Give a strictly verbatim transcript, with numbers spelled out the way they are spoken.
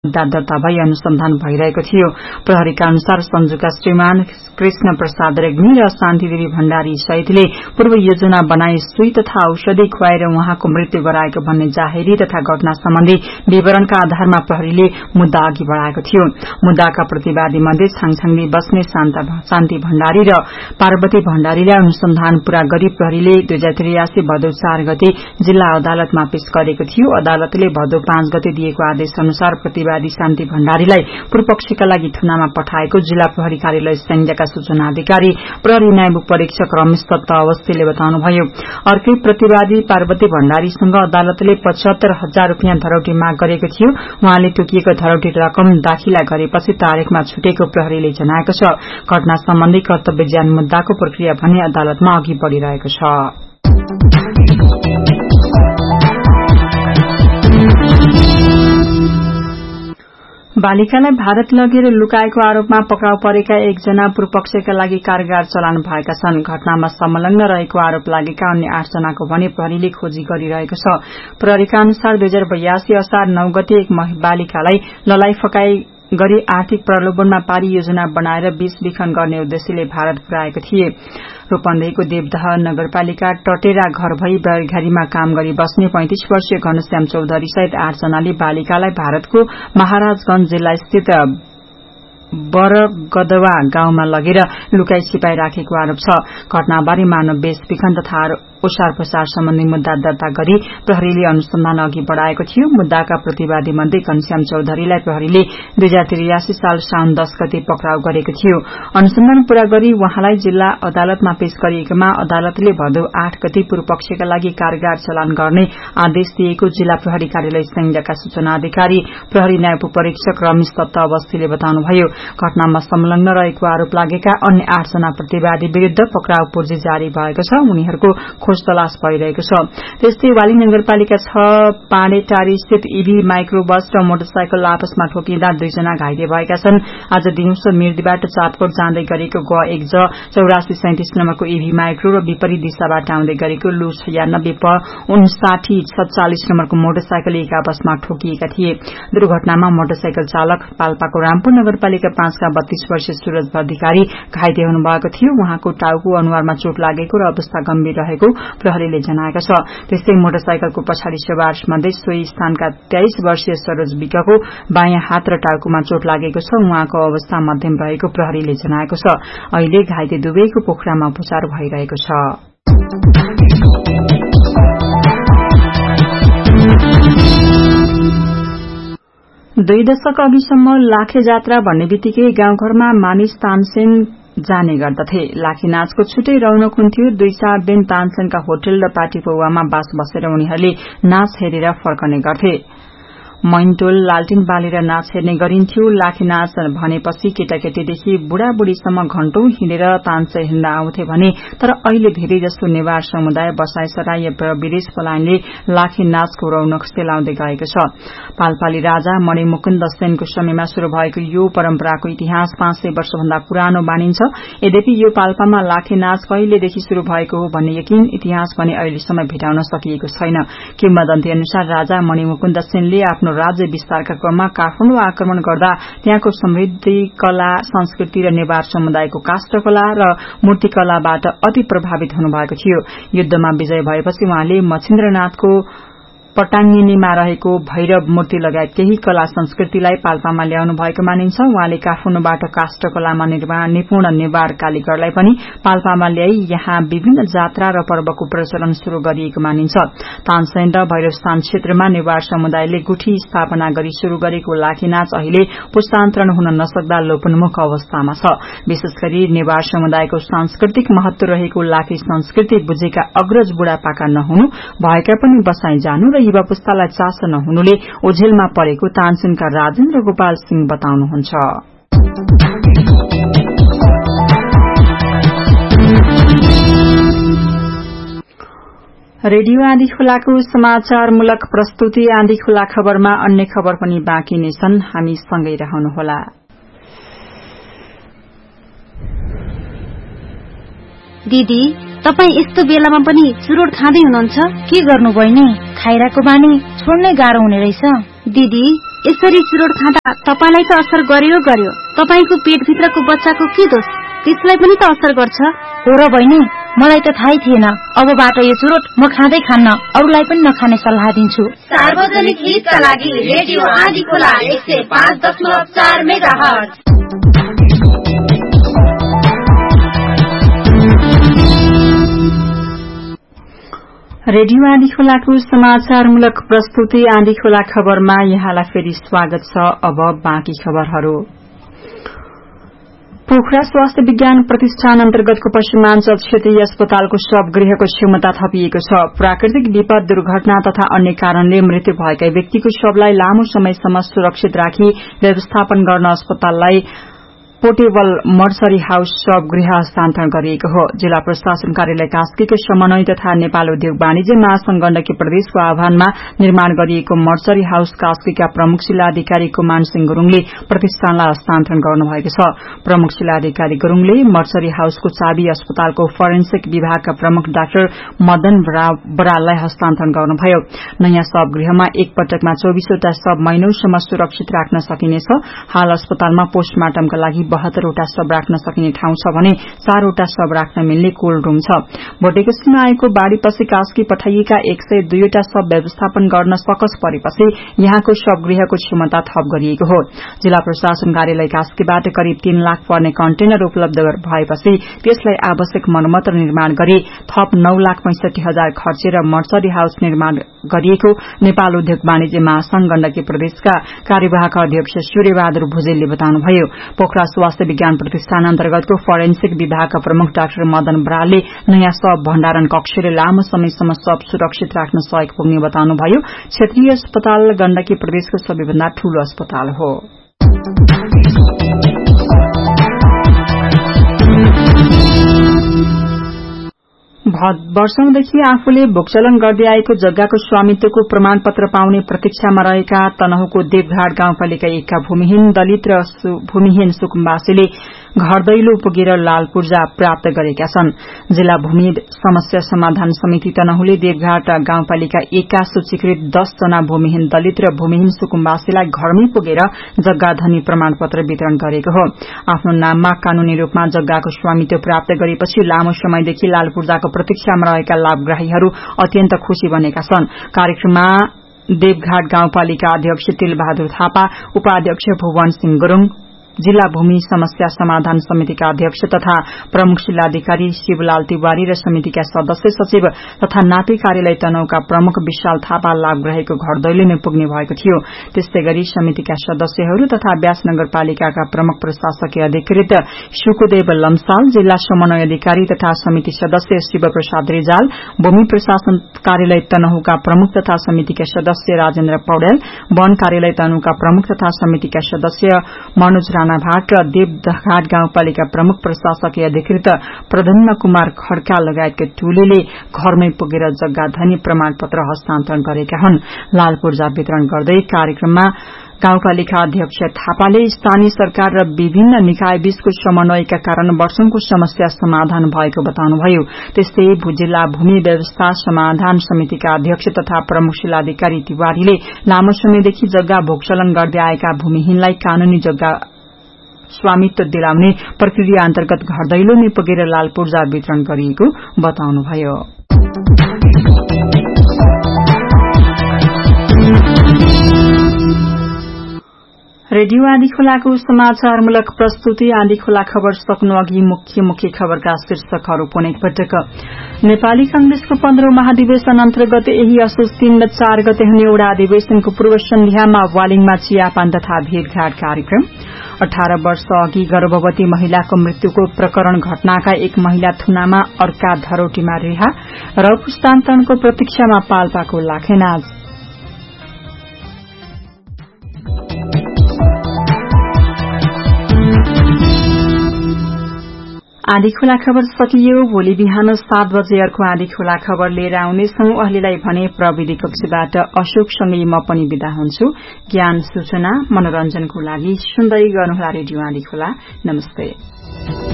मुद्दा दर्ता भई अनुसन्धान भइरहेको थियो। प्रहरीका अनुसार सञ्जुका श्रीमान कृष्ण प्रसाद रेग्मी र शान्तिदेवी भण्डारी सहितले पूर्व योजना बनाई सुई तथा औषधि खुवाएर उहाँको मृत्यु गराएको भन्ने जाहेरी तथा घटना सम्बन्धी विवरणका आधारमा प्रहरीले मुद्दा अघि बढ़ाएको थियो। मुद्दाका प्रतिवादी मध्ये छाङछाङली बस्ने शान्ति भण्डारी र पार्वती भण्डारीलाई अनुसन्धान पूरा गरी प्रहरीले दुई हजार त्रियासी भदौ चार गते जिल्ला अदालतमा पेश गरेको थियो। अदालतले भदौ पाँच गते दिएको आदेश अनुसार प्रतिवादी शान्ति भण्डारीलाई पूर्वपक्षका लागि थुनामा पठाएको जिल्ला प्रहरी कार्यालय सैन्यका सूचना अधिकारी प्रहरी नायब परीक्षक रमेश दत्त अवस्थीले बताउनुभयो। अर्कै प्रतिवादी पार्वती भण्डारीसँग अदालतले पचहत्तर हजार रूपियाँ धरौटी माग गरेको थियो। उहाँले तोकिएको धरौटी रकम दाखिला गरेपछि तारिखमा छुटेको प्रहरीले जनाएको छ। घटना सम्बन्धी कर्तव्य ज्यान मुद्दाको प्रक्रिया भने अदालतमा अघि बढ़िरहेको छ। बालिकालाई भारत लगेर लुकाएको आरोपमा पक्राउ परेका एकजना पूर्वपक्षका लागि कारगार चलान भएका छन्। घटनामा संलग्न रहेको आरोप लागेका अन्य आठ जनाको भने प्रहरीले खोजी गरिरहेको छ। प्रहरीका अनुसार दुई हजार बयासी असार नौ गते एक बालिकालाई ललाई फकाई गरी आर्थिक प्रलोभनमा पारी योजना बनाएर बीस विखन गर्ने उद्देश्यले भारत पुर्याएको थिए। रूपन्देहीको देवदह नगरपालिका टटेरा घर भई बरघारीमा काम गरी बस्ने पैंतिस वर्षीय घनश्याम चौधरी सहित आठ जनाले बालिकालाई भारतको महाराजगंज जिल्ला स्थित बरगदवा गाउँमा लगेर लुकाई छिपाई राखेको आरोप छ। घटनाबारे मानव बेचबिखन तथा ओसार पसार सम्बन्धी मुद्दा दर्ता गरी प्रहरीले अनुसन्धान अघि बढ़ाएको थियो। मुद्दाका प्रतिवादी मध्ये घनश्याम चौधरीलाई प्रहरीले दुई हजार त्रियासी साल साउन दश गते पक्राउ गरेको थियो। अनुसन्धान पूरा गरी उहाँलाई जिल्ला अदालतमा पेश गरिएकोमा अदालतले भदौ आठ गते पूर्वपक्षका लागि कारगार चलान गर्ने आदेश दिएको जिल्ला प्रहरी कार्यालय सैन्यका सूचना अधिकारी प्रहरी नायब परीक्षक रमेश दत्त अवस्थीले बताउनुभयो। घटनामा संलग्न रहेको आरोप लागेका अन्य आठ जना प्रतिवादी विरूद्ध पक्राउ पूर्जी जारी भएको छ। उनीहरूको खोज तलाश भइरहेको छ। त्यस्तै वाली नगरपालिका छ पाँडेटारी स्थित ईभी माइक्रो बस र मोटरसाइकल आपसमा ठोकिँदा दुईजना घाइते भएका छन्। आज दिउँसो मिर्दीबाट चापकोट जाँदै गरेको ग एक ज चौरासी सैंतिस नम्बरको ईभी माइक्रो र विपरीत दिशाबाट आउँदै गरेको लु छयानब्बे प उन्साठी सत्तालिस नम्बरको मोटरसाइकल एक आपसमा ठोकिएका थिए। दुर्घटनामा मोटरसाइकल चालक पाल्पाको रामपुर नगरपालिका पाँचका बत्तीस वर्षीय सूरज अधिकारी घाइते हुनुभएको थियो। उहाँको टाउको अनुहारमा चोट लागेको र अवस्था गम्भीर रहेको प्रहरीले जनाएको छ। त्यस्तै मोटरसाइकलको पछाडि सवार मध्ये सोही स्थानका तेइस वर्षीय सरोज विकको बायाँ हात र टाउकोमा चोट लागेको छ। उहाँको अवस्था मध्यम रहेको प्रहरीले जनाएको छ। अहिले घाइते दुवैको पोखरामा उपचार भइरहेको छ। दुई दशक अघिसम्म लाखे जात्रा भन्ने बित्तिकै गाउँघरमा मानिस तानसेन जाने गर्दथे। लाखे नाचको छुट्टै रौनक हुन्थ्यो। दुई चार दिन तानसेनका होटल र पार्टी पौवामा बास बसेर उनीहरूले नाच हेरेर फर्कने गर्थे। मैनटोल लालटिन बालेर नाच हेर्ने गरिन्थ्यो। लाखे नाच भनेपछि केटाकेटीदेखि बुढाबुढीसम्म घण्टौं हिँडेर तानसेन हेर्न आउँथे भने तर अहिले धेरै जसो नेवार समुदाय बसाइसराई र विदेश पलायनले लाखे नाचको रौनक सेलाउँदै गएको छ। पाल्पाली राजा मणिमुकुन्द सेनको समयमा शुरू भएको यो परम्पराको इतिहास पाँच सय वर्षभन्दा पुरानो मानिन्छ। यद्यपि यो पाल्पामा लाखे नाच कहिलेदेखि शुरू भएको हो भन्ने यकिन इतिहास भने अहिलेसम्म भेटाउन सकिएको छैन। किम्वदन्ती अनुसार राजा मणिमुकुन्द सेनले आफ्नो राज्य विस्तारका क्रममा काठमाडौँ आक्रमण गर्दा त्यहाँको समृद्धि कला संस्कृति र नेवार समुदायको काष्ठकला र मूर्तिकलाबाट अति प्रभावित हुनुभएको थियो। युद्धमा विजय भएपछि उहाँले मच्छिन्द्रनाथको पटाङ्गिनीमा रहेको भैरव मूर्ति लगायत केही कला संस्कृतिलाई पाल्पामा ल्याउनु भएको मानिन्छ। उहाँले काठमाडौँबाट काष्ठकलामा निपुण नेवार कालीगरलाई पनि पाल्पामा ल्याई यहाँ विभिन्न जात्रा र पर्वको प्रचलन शुरू गरिएको मानिन्छ। तानसेन र भैरवस्थान क्षेत्रमा नेवार समुदायले गुठी स्थापना गरी शुरू गरेको लाखे नाच अहिले पुस्तान्तरण हुन नसक्दा लोपोन्मुख अवस्थामा छ। विशेष गरी नेवार समुदायको सांस्कृतिक महत्व रहेको लाखे संस्कृति बुझेका अग्रज बुढापाका नहुनु, भएका पनि बसाई जानु र युवा पुस्तालाई चासो नहुनुले ओझेलमा परेको तानसेनका राजेन्द्र गोपाल सिंह बताउनुहुन्छ। रेडियो आँधी खोलाको समाचारमूलक प्रस्तुति आँधी खोला खबरमा अन्य खबर पनि बाँकी नै छन्। हामी सँगै रहनुहोला। दिदी, तपाई यस्तो बेलामा पनि चुरोट खाँदै हुनुहुन्छ? के गर्नु बहिनी? खाइराको बानी छोड्नै गाह्रो हुने रहेछ। दिदी, यसरी चुरोट खाँदा तपाईलाई त असर गर्यो गर्यो, तपाईको पेटभित्रको बच्चाको के दोष, त्यसलाई पनि त असर गर्छ। हो र बहिनी, मलाई त थाहै थिएन। अबबाट यो चुरोट म खाँदै खान्न, अरूलाई पनि नखाने सल्लाह दिन्छु। सार्वजनिक हितका लागि रेडियो आँधी खोला एक सय पाँच दशमलव चार मेगाहर्ज। रेडियो आँधी खोलाको समाचारमूलक प्रस्तुति आँधी खोला खबरमा यहाँलाई फेरि स्वागत छ। अब बाँकी खबरहरू। पोखरा स्वास्थ्य विज्ञान प्रतिष्ठान अन्तर्गतको पश्चिमाञ्चल क्षेत्रीय अस्पतालको शवगृहको क्षमता थपिएको छ। प्राकृतिक विपद, दुर्घटना तथा अन्य कारणले मृत्यु भएका व्यक्तिको शवलाई लामो समयसम्म सुरक्षित राखी व्यवस्थापन गर्न अस्पताललाई पोर्टेबल मर्सरी हाउस शवगृह हस्तान्तरण गरिएको हो। जिल्ला प्रशासन कार्यालय कास्कीको समन्वय तथा नेपाल उद्योग वाणिज्य महासंघ गण्डकी प्रदेशको आह्वानमा निर्माण गरिएको मर्सरी हाउस कास्कीका प्रमुख जिल्लाधिकारी कुमान सिंह गुरूङले प्रतिष्ठानलाई हस्तान्तरण गर्नुभएको छ। प्रमुख जिल्लाधिकारी गुरूङले मर्सरी हाउसको चाबी अस्पतालको फोरेन्सिक विभागका प्रमुख डाक्टर मदन बराललाई हस्तान्तरण गर्नुभयो। नयाँ शवगृहमा एक पटकमा चौबीसवटा शव महिनौसम्म सुरक्षित राख्न सकिनेछ। हाल अस्पतालमा पोस्टमार्टमका लागि बहत्तरवटा शव राख्न सकिने ठाउँ छ भने चारवटा शव राख्न मिल्ने कोल्ड रूम छ। भोटेकोसीमा आएको बाढ़ीपछि कास्की पठाइएका एक सय दुईवटा शव व्यवस्थापन गर्न सकस परेपछि यहाँको शवगृहको क्षमता थप गरिएको हो। जिल्ला प्रशासन कार्यालय कास्कीबाट करिब तीन लाख पर्ने कन्टेनर उपलब्ध भएपछि त्यसलाई आवश्यक मर्मत र निर्माण गरी थप नौ लाख पैंसठी हजार खर्चेर मर्सरी हाउस निर्माण गरिएको नेपाल उद्योग वाणिज्य महासंघ गण्डकी प्रदेशका कार्यवाहक अध्यक्ष सूर्यबहादुर भुजेलले बताउनुभयो। पोखरा स्वास्थ्य विज्ञान प्रतिष्ठान अन्तर्गतको फोरेन्सिक विभागका प्रमुख डाक्टर मदन बरालले नयाँ शव भण्डारण कक्षले लामो समयसम्म शव सुरक्षित राख्न सहयोग पुग्ने बताउनुभयो। क्षेत्रीय अस्पताल गण्डकी प्रदेशको सबैभन्दा ठूलो अस्पताल हो। वर्षौंदेखि आफूले भोगचलन गर्दै आएको जग्गाको स्वामित्वको प्रमाणपत्र पाउने प्रतीक्षामा रहेका तनहुको देवघाट गाउँपालिका एकका भूमिहीन दलित र भूमिहीन सुकुम्बासीले घर दैलो पुगेर लाल पूर्जा प्राप्त गरेका छन्। जिल्ला भूमि समस्या समाधान समिति तनहुले देवघाट गाउँपालिका एकका सूचीकृत दस जना भूमिहीन दलित र भूमिहीन सुकुम्बासीलाई घरमै पुगेर जग्गा धनी प्रमाणपत्र वितरण गरेको हो। आफ्नो नाममा कानूनी रूपमा जग्गाको स्वामित्व प्राप्त गरेपछि लामो समयदेखि लाल पूर्जाको प्रतीक्षामा रहेका लाभग्राहीहरू अत्यन्त खुशी बनेका छन्। कार्यक्रममा देवघाट गाउँपालिका अध्यक्ष तिलबहादुर थापा, उपाध्यक्ष भुवन सिंह गुरूङ, जिल्ला भूमि समस्या समाधान समितिका अध्यक्ष तथा प्रमुख जिल्लाधिकारी शिवलाल तिवारी र समितिका सदस्य सचिव तथा नापी कार्यालय तनहुका प्रमुख विशाल थापा लाभग्राहीको घर दैलोमै पुग्ने भएको थियो। त्यस्तै गरी समितिका सदस्यहरू तथा व्यास नगरपालिकाका प्रमुख प्रशासकीय अधिकृत शुकुदेव लम्साल, जिल्ला समन्वय अधिकारी तथा समिति सदस्य शिव प्रसाद रिजाल, भूमि प्रशासन कार्यालय तनहुका प्रमुख तथा समितिका सदस्य राजेन्द्र पौडेल, वन कार्यालय तनहुका प्रमुख तथा समितिका सदस्य मनोज राणा भाट र देवघाट गाउँपालिका प्रमुख प्रशासकीय अधिकृत प्रधन्न कुमार खड्का लगायतका टोलीले घरमै पुगेर जग्गा धनी प्रमाणपत्र हस्तान्तरण गरेका हुन्। लाल पूर्जा वितरण गर्दै कार्यक्रममा गाउँपालिका अध्यक्ष थापाले स्थानीय सरकार र विभिन्न निकाय बीचको समन्वयका कारण वर्षौंको समस्या समाधान भएको बताउनुभयो। त्यस्तै जिल्ला भूमि व्यवस्था समाधान समितिका अध्यक्ष तथा प्रमुख जिल्लाधिकारी तिवारीले लामो समयदेखि जग्गा भोगचलन गर्दै आएका भूमिहीनलाई कानूनी जग्गा स्वामित्व दिलाउने प्रक्रिया अन्तर्गत घर दैलोमै पुगेर लाल पूर्जा वितरण गरिएको बताउनुभयो। रेडियो आँधी खोलाको समाचारमूलक प्रस्तुति आँधी खोला खबर सक्नु अघि मुख्य मुख्य खबरका शीर्षकहरू पुनः एकपटक। नेपाली कांग्रेसको पन्ध्रौं महाधिवेशन अन्तर्गत यही असोज तीन र चार गते हुने एउटा अधिवेशनको पूर्व सन्ध्यामा वालिङमा चियापान तथा भेटघाट कार्यक्रम। अठार वर्ष अघि गर्भवती महिलाको मृत्युको प्रकरण घटनाका एक महिला थुनामा अर्का धरोटीमा रिहा र पुस्तान्तरणको प्रतीक्षामा पाल्पाको लाखेनाज। आँधी खोला खबर सकियो। भोलि बिहान सात बजे अर्को आँधी खोला खबर लिएर आउनेछौं। अहिलेलाई भने प्रविधि कक्षबाट अशोकसँगै म पनि विदा हुन्छु। ज्ञान सूचना मनोरञ्जनको लागि सुन्दै गर्नुहोला रेडियो आँधी खोला। नमस्ते।